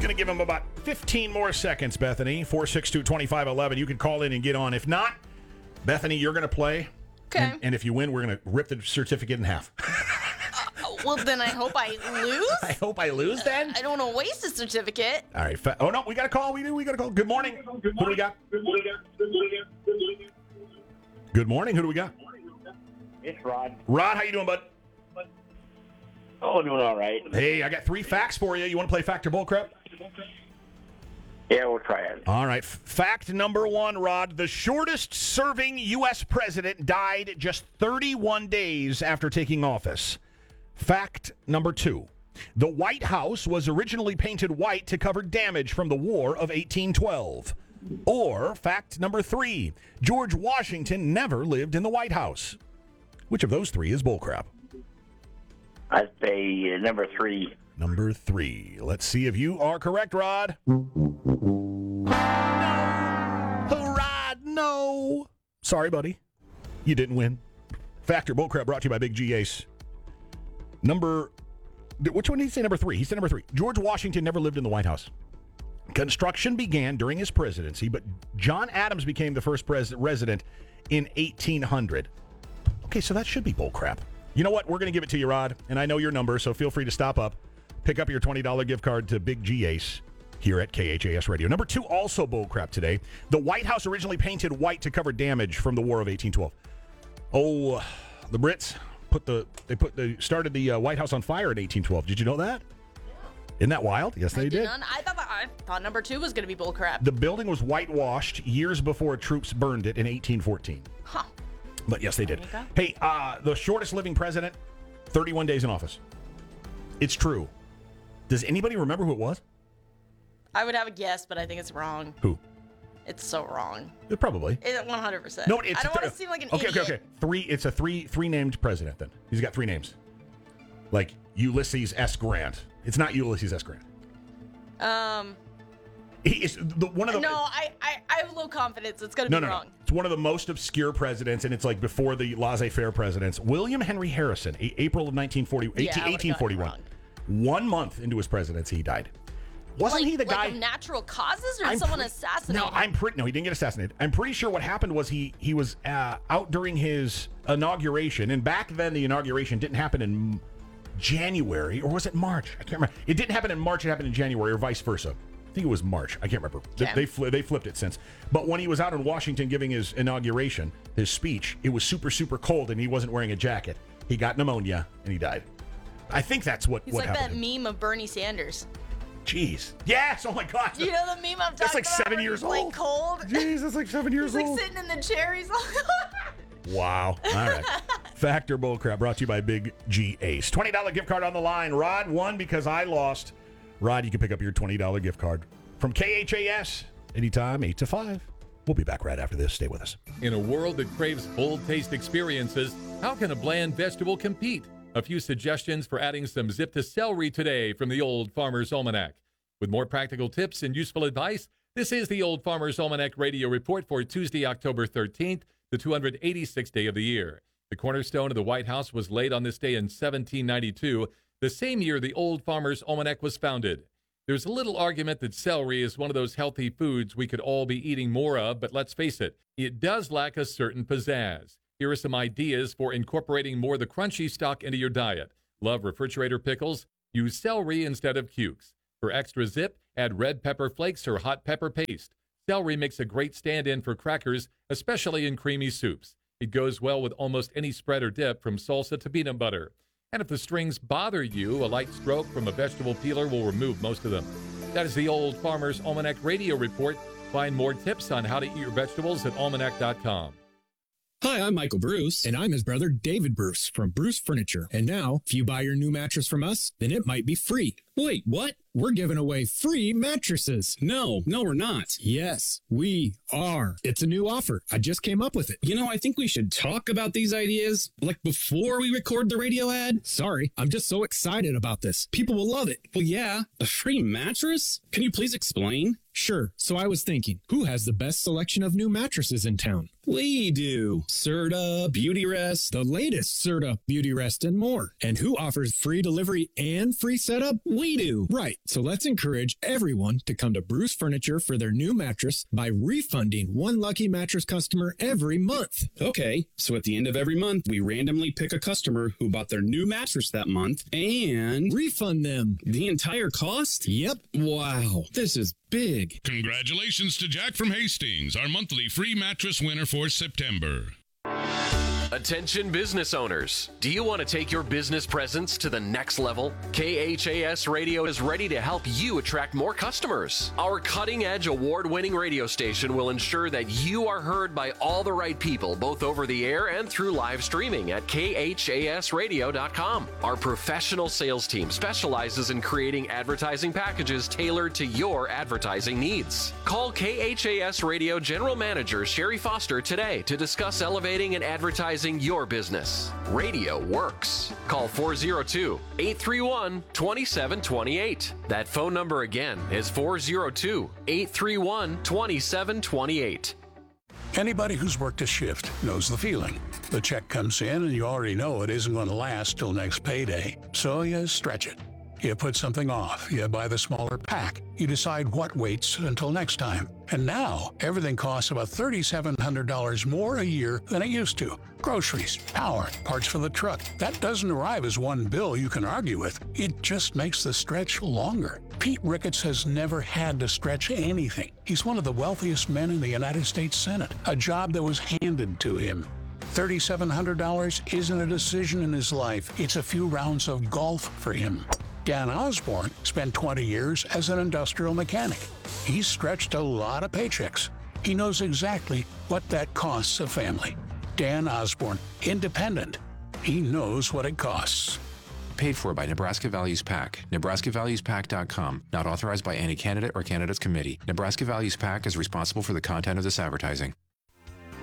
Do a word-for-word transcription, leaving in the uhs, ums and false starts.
going to give him about fifteen more seconds, Bethany. four six two, two five one one. You can call in and get on. If not, Bethany, you're going to play. Okay. And, and if you win, we're going to rip the certificate in half. uh, well, then I hope I lose. I hope I lose then. I don't want to waste a certificate. All right. Fa- oh, no, we got a call. We do. We got a call. Good morning. Good morning. Who do we got? Good morning. Who do we got? It's Rod. Rod, how you doing, bud? Oh, doing all right. Hey, I got three facts for you. You want to play Fact or Bullcrap? Yeah, we'll try it. All right. F- fact number one, Rod. The shortest-serving U S president died just thirty-one days after taking office. Fact number two. The White House was originally painted white to cover damage from the War of eighteen twelve. Or fact number three. George Washington never lived in the White House. Which of those three is bullcrap? I'd say uh, number three. Number three. Let's see if you are correct, Rod. No. Rod, no. Sorry, buddy. You didn't win. Factor Bullcrap brought to you by Big G Ace. Number, which one did he say number three? He said number three. George Washington never lived in the White House. Construction began during his presidency, but John Adams became the first pres- resident in eighteen hundred. Okay, so that should be bullcrap. You know what? We're going to give it to you, Rod, and I know your number, so feel free to stop up. Pick up your twenty dollars gift card to Big G Ace here at K H A S Radio. Number two, also bullcrap today. The White House originally painted white to cover damage from the War of eighteen twelve. Oh, the Brits put the they put the started the uh, White House on fire in eighteen twelve. Did you know that? Isn't that wild? Yes, they I did. did. Not, I thought that, I thought number two was going to be bullcrap. The building was whitewashed years before troops burned it in eighteen fourteen. Huh. But yes, they did. There you go. Hey, uh, the shortest living president, thirty-one days in office. It's true. Does anybody remember who it was? I would have a guess, but I think it's wrong. Who? It's so wrong. Uh, Probably. It, one hundred percent. No, it's I don't th- want to seem like an okay, idiot. Okay, okay, Three. It's a three three named president. Then he's got three names, like Ulysses S. Grant. It's not Ulysses S. Grant. Um. He is the one of the. No, I, I, I have low confidence. It's going to No, be no, wrong. no. It's one of the most obscure presidents, and it's like before the laissez-faire presidents. William Henry Harrison, a- April of nineteen forty, Yeah, I would've eighteen forty-one. gotten it One month into his presidency, he died. Wasn't like, he the like guy? of natural causes, or I'm did someone pre- assassinate No, him? I'm pretty. No, he didn't get assassinated. I'm pretty sure what happened was he he was uh, out during his inauguration, and back then the inauguration didn't happen in January, or was it March? I can't remember. It didn't happen in March. It happened in January, or vice versa. I think it was March. I can't remember. They Okay. they, fli- they flipped it since. But when he was out in Washington giving his inauguration, his speech, it was super super cold, and he wasn't wearing a jacket. He got pneumonia, and he died. I think that's what He's what like that happened. meme of Bernie Sanders. Jeez. Yes. Oh my God. Do you know the meme I'm talking That's like about? seven where years he's, like old. cold. Jeez, that's like seven years He's like old. sitting in the chair. He's like. Wow. All right. Factor Bullcrap brought to you by Big G Ace. twenty dollars gift card on the line. Rod won because I lost. Rod, you can pick up your twenty dollars gift card from K H A S anytime, eight to five. We'll be back right after this. Stay with us. In a world that craves bold taste experiences, how can a bland vegetable compete? A few suggestions for adding some zip to celery today from the Old Farmer's Almanac. With more practical tips and useful advice, this is the Old Farmer's Almanac Radio Report for Tuesday, October thirteenth, the two hundred eighty-sixth day of the year. The cornerstone of the White House was laid on this day in seventeen ninety-two, the same year the Old Farmer's Almanac was founded. There's a little argument that celery is one of those healthy foods we could all be eating more of, but let's face it, it does lack a certain pizzazz. Here are some ideas for incorporating more of the crunchy stock into your diet. Love refrigerator pickles? Use celery instead of cukes. For extra zip, add red pepper flakes or hot pepper paste. Celery makes a great stand-in for crackers, especially in creamy soups. It goes well with almost any spread or dip, from salsa to peanut butter. And if the strings bother you, a light stroke from a vegetable peeler will remove most of them. That is the Old Farmer's Almanac Radio Report. Find more tips on how to eat your vegetables at almanac dot com. Hi, I'm Michael Bruce. And I'm his brother, David Bruce, from Bruce Furniture. And now, if you buy your new mattress from us, then it might be free. Wait, what? We're giving away free mattresses. No, no, we're not. Yes, we are. It's a new offer. I just came up with it. You know, I think we should talk about these ideas, like before we record the radio ad. Sorry, I'm just so excited about this. People will love it. Well, yeah, a free mattress? Can you please explain? Sure. So I was thinking, who has the best selection of new mattresses in town? We do. Serta, Beautyrest, the latest Serta, Beautyrest, and more. And who offers free delivery and free setup? We we do. Right. So let's encourage everyone to come to Bruce Furniture for their new mattress by refunding one lucky mattress customer every month. Okay, so at the end of every month, we randomly pick a customer who bought their new mattress that month and refund them the entire cost? Yep. Wow, this is big. Congratulations to Jack from Hastings, our monthly free mattress winner for September. Attention business owners. Do you want to take your business presence to the next level? K H A S Radio is ready to help you attract more customers. Our cutting-edge award-winning radio station will ensure that you are heard by all the right people, both over the air and through live streaming at K H A S radio dot com. Our professional sales team specializes in creating advertising packages tailored to your advertising needs. Call K H A S Radio General Manager Sherry Foster today to discuss elevating and advertising your business. Radio works. Call four oh two, eight three one, two seven two eight. That phone number again is four oh two, eight three one, two seven two eight. Anybody who's worked a shift knows the feeling. The check comes in and you already know it isn't going to last till next payday. So you stretch it. You put something off. You buy the smaller pack. You decide what waits until next time. And now, everything costs about three thousand seven hundred dollars more a year than it used to. Groceries, power, parts for the truck. That doesn't arrive as one bill you can argue with. It just makes the stretch longer. Pete Ricketts has never had to stretch anything. He's one of the wealthiest men in the United States Senate, a job that was handed to him. three thousand seven hundred dollars isn't a decision in his life. It's a few rounds of golf for him. Dan Osborne spent twenty years as an industrial mechanic. He's stretched a lot of paychecks. He knows exactly what that costs a family. Dan Osborne, independent. He knows what it costs. Paid for by Nebraska Values PAC. Nebraska Values Pac dot com. Not authorized by any candidate or candidates committee. Nebraska Values PAC is responsible for the content of this advertising.